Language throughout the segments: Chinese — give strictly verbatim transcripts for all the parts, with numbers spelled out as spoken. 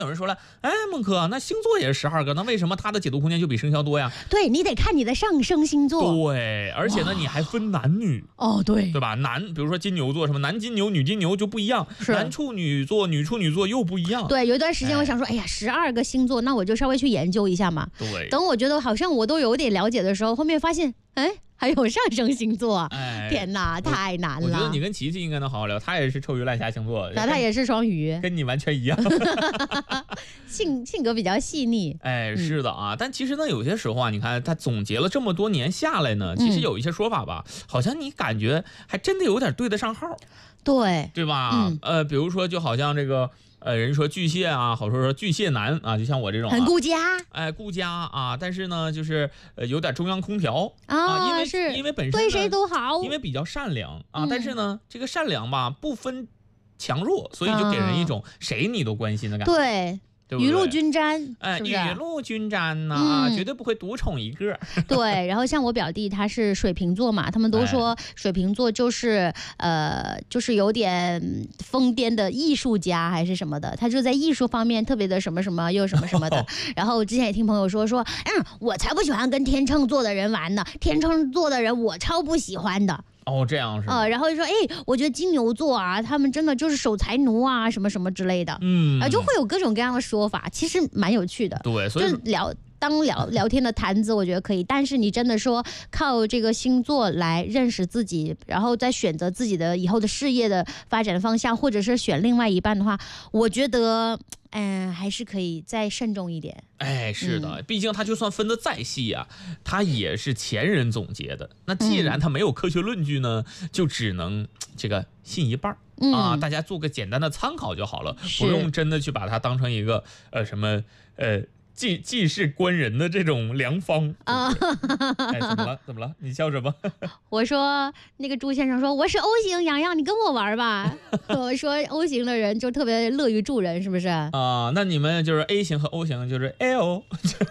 有人说了，哎，孟哥，那星座也是十二个，那为什么它的解读空间就比生肖多呀？ 对，你得看你的上升星座。 对，而且呢，你还分男女。 哦，对， 对吧？男，比如说金牛座，什么男金牛、女金牛就不一样，男处女座、女处女座又不一样。 对，有一段时间我想说，哎呀，十二个星座，那我就稍微去研究一下嘛。 对， 等我觉得好像我都有点了解的时候，后面发现，哎。还有上升星座，哎、天哪，太难了！ 我觉得你跟琪琪应该能好好聊，他也是臭鱼烂虾星座， 那他也是双鱼， 跟你完全一样， 性性格比较细腻。 哎，是的啊，嗯、但其实呢，有些时候啊，你看他总结了这么多年下来呢，其实有一些说法吧，嗯、好像你感觉还真的有点对得上号， 对对吧？嗯、呃，比如说，就好像这个。呃，人说巨蟹啊，好说说巨蟹男啊，就像我这种、啊、 很顾家， 哎，顾家啊，但是呢，就是呃有点中央空调啊， 啊因为是因为本身对谁都好， 因为比较善良啊，嗯、但是呢，这个善良吧不分强弱，所以就给人一种谁你都关心的感觉。 对。 对对雨露均沾， 哎， 是是雨露均沾呐、啊嗯，绝对不会独宠一个。 对，然后像我表弟他是水瓶座嘛，他们都说水瓶座就是、哎、呃，就是有点疯癫的艺术家还是什么的，他就在艺术方面特别的什么什么又什么什么的。然后之前也听朋友说说，嗯，我才不喜欢跟天秤座的人玩呢，天秤座的人我超不喜欢的。 哦，这样是啊、呃，然后就说，哎，我觉得金牛座啊，他们真的就是守财奴啊，什么什么之类的，嗯，啊、呃，就会有各种各样的说法，其实蛮有趣的。 对，所以就聊当聊聊天的谈资，我觉得可以。但是你真的说靠这个星座来认识自己，然后再选择自己的以后的事业的发展方向，或者是选另外一半的话，我觉得。嗯，还是可以再慎重一点。 哎，是的，嗯、毕竟他就算分得再细啊，他也是前人总结的。那既然他没有科学论据呢，嗯、就只能这个信一半、嗯、啊，大家做个简单的参考就好了，不用真的去把它当成一个呃什么呃。济济世官人的这种良方啊！哎，怎么了？怎么了？你笑什么？ 我说那个朱先生说我是 O 型，洋洋你跟我玩吧。我说 O 型的人就特别乐于助人，是不是？ 啊，那你们就是 A 型和 O 型就是 L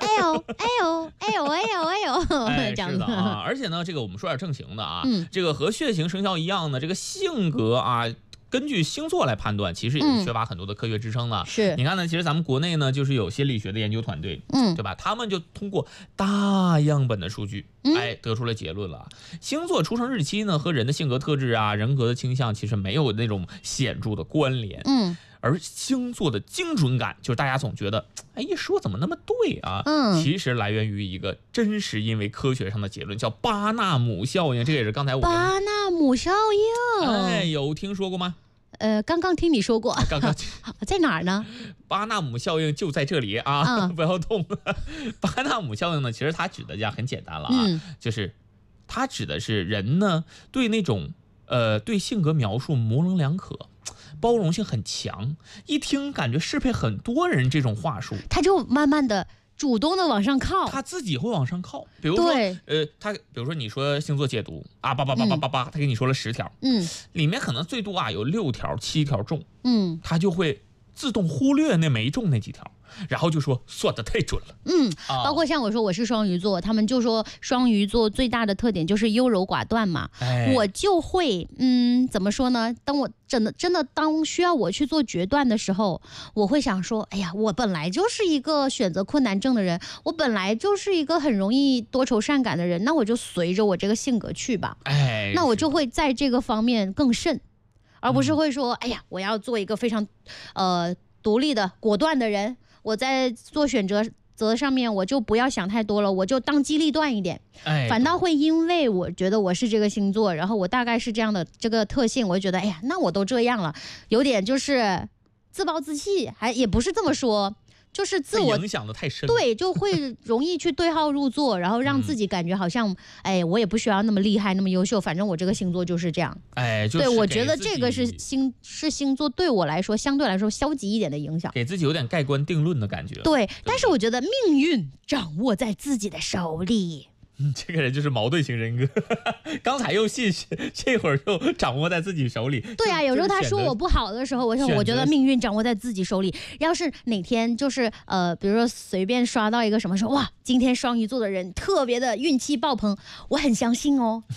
L L L L L， 哎，是的啊。而且呢，这个我们说点正形的啊，嗯、这个和血型生肖一样的这个性格啊。根据星座来判断，其实也是缺乏很多的科学支撑的。 是、嗯， 你看呢，其实咱们国内呢，就是有心理学的研究团队，嗯，对吧？他们就通过大样本的数据，嗯、哎，得出了结论了。星座出生日期呢，和人的性格特质啊、人格的倾向，其实没有那种显著的关联。嗯。而星座的精准感，就是大家总觉得，哎，一说怎么那么对啊？嗯，其实来源于一个真实因为科学上的结论，叫巴纳姆效应。这个也是刚才我巴纳姆效应， 哎，有听说过吗？ 呃，刚刚听你说过， 刚刚在哪儿呢？ 巴纳姆效应就在这里啊，嗯、不要动。巴纳姆效应呢，其实它指的呀很简单了啊，嗯、就是它指的是人呢对那种呃对性格描述模棱两可。包容性很强，一听感觉适配很多人这种话术， 他就慢慢的主动的往上靠， 他自己会往上靠。比如说，呃，他比如说你说星座解读啊，叭叭叭叭叭叭，他给你说了十条，嗯，里面可能最多啊有六条、七条中，嗯，他就会自动忽略那没中那几条。然后就说算得太准了， 嗯，包括像我说我是双鱼座，他们就说双鱼座最大的特点就是优柔寡断嘛，哎、我就会，嗯，怎么说呢？当我真的真的当需要我去做决断的时候，我会想说，哎呀，我本来就是一个选择困难症的人，我本来就是一个很容易多愁善感的人，那我就随着我这个性格去吧，哎，那我就会在这个方面更慎，而不是会说，嗯、哎呀，我要做一个非常，呃，独立的、果断的人。我在做选择择上面，我就不要想太多了，我就当机立断一点，哎，反倒会因为我觉得我是这个星座，然后我大概是这样的这个特性，我就觉得，哎呀，那我都这样了，有点就是自暴自弃，还也不是这么说。就是自我影响的太深， 对，就会容易去对号入座，然后让自己感觉好像，嗯、哎，我也不需要那么厉害，那么优秀，反正我这个星座就是这样。 哎，就是、 对，我觉得这个是星是星座对我来说相对来说消极一点的影响， 给自己有点盖棺定论的感觉。 对，对但是我觉得命运掌握在自己的手里。 嗯，这个人就是矛盾型人格，刚才又信，这会儿又掌握在自己手里。 对啊，有时候他说我不好的时候，我想我觉得命运掌握在自己手里。要是哪天就是呃，比如说随便刷到一个什么说，哇，今天双鱼座的人特别的运气爆棚，我很相信哦。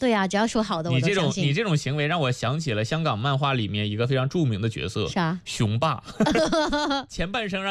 对呀、啊，只要说好的我都相信。你这种你这种行为让我想起了香港漫画里面一个非常著名的角色， 啥？ 雄霸，前半生让